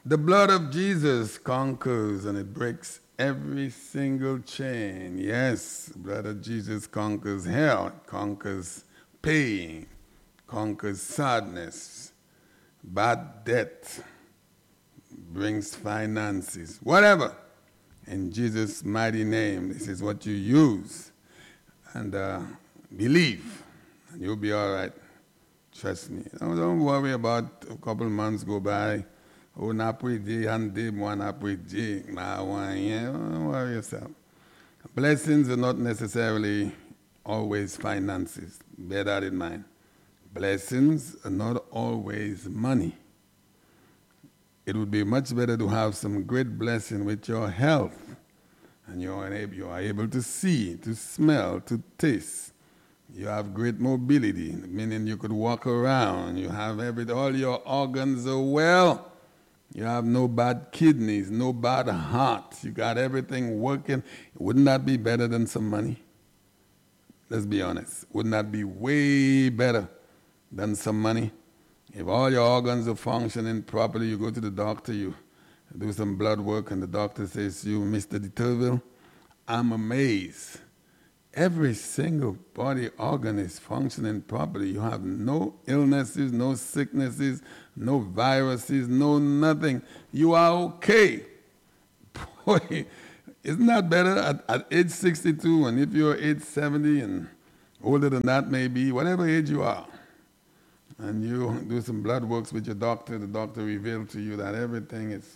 The blood of Jesus conquers and it breaks every single chain. Yes, the blood of Jesus conquers hell, it conquers pain, conquers sadness, bad debt, brings finances, whatever. In Jesus' mighty name, this is what you use. And believe, and you'll be all right. Trust me. Don't worry about a couple months go by. Oh, na preje, hande mo na preje, na wanye. Don't worry yourself. Blessings are not necessarily always finances. Bear that in mind. Blessings are not always money. It would be much better to have some great blessing with your health. And you are able to see, to smell, to taste. You have great mobility, meaning you could walk around. You have all your organs are well. You have no bad kidneys, no bad heart. You got everything working. Wouldn't that be better than some money? Let's be honest. Wouldn't that be way better than some money? If all your organs are functioning properly, you go to the doctor, you do some blood work, and the doctor says to you, Mr. DeTurville, I'm amazed. Every single body organ is functioning properly. You have no illnesses, no sicknesses, no viruses, no nothing. You are okay. Boy, isn't that better at age 62? And if you're age 70 and older than that maybe, whatever age you are, and you do some blood works with your doctor, the doctor reveals to you that everything is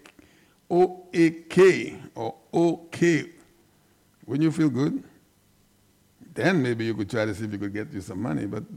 O-A-K or okay. Wouldn't you feel good? Then maybe you could try to see if you could get you some money, but